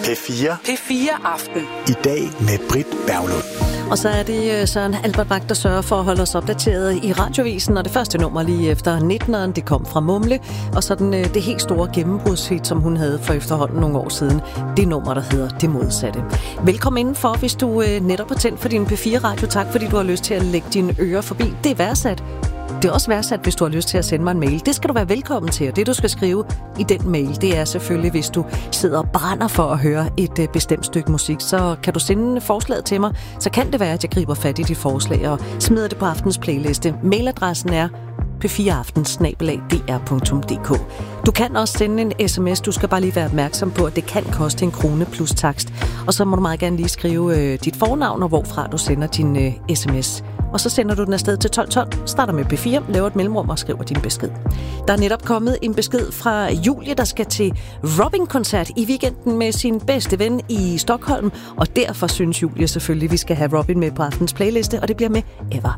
P4. P4 Aften. I dag med Britt Berglund. Og så er det Søren Albert Bach, der sørger for at holde os opdateret i radiovisen, og det første nummer lige efter 19'eren, det kom fra Mumle, og så det helt store gennembrudshit, som hun havde for efterhånden nogle år siden, det nummer, der hedder Det Modsatte. Velkommen indenfor, hvis du netop har tændt for din P4-radio. Tak, fordi du har lyst til at lægge dine ører forbi. Det er værdsat. Det er også værdsat, hvis du har lyst til at sende mig en mail. Det skal du være velkommen til, og det du skal skrive i den mail, det er selvfølgelig, hvis du sidder og brænder for at høre et bestemt stykke musik, så kan du sende forslaget til mig. Så kan det være, at jeg griber fat i dit forslag og smider det på aftens playliste. Mailadressen er p4aften@dr.dk. Du kan også sende en sms. Du skal bare lige være opmærksom på, at det kan koste 1 krone plus takst. Og så må du meget gerne lige skrive dit fornavn og hvorfra du sender din sms. Og så sender du den afsted til 1212, starter med P4, laver et mellemrum og skriver din besked. Der er netop kommet en besked fra Julie, der skal til Robin-koncert i weekenden med sin bedste ven i Stockholm. Og derfor synes Julie selvfølgelig, at vi skal have Robin med på aftens playliste, og det bliver med Ever